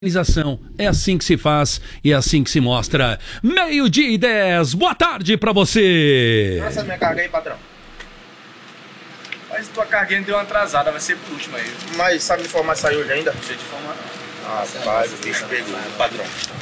Organização. É assim que se faz e é assim que se mostra. 12:10. Boa tarde pra você. Essa minha carga aí, patrão. Mas tua carguinha deu uma atrasada, vai ser por último aí. Mas sabe me informar se saiu hoje ainda? Não sei te informar não. Rapaz, o bicho pegou, patrão.